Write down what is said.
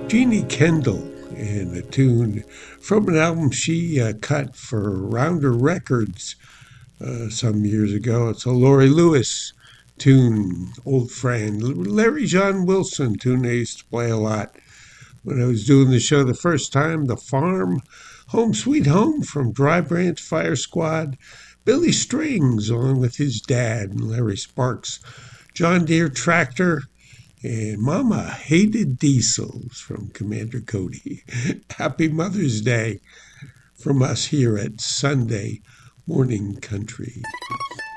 Jeannie Kendall in a tune from an album she cut for Rounder Records some years ago. It's a Laurie Lewis tune, Old Friend. Larry John Wilson tune I used to play a lot when I was doing the show the first time. The Farm, Home Sweet Home from Dry Branch Fire Squad. Billy Strings along with his dad and Larry Sparks. John Deere Tractor. And Mama Hated Diesels from Commander Cody. Happy Mother's Day from us here at Sunday Morning Country.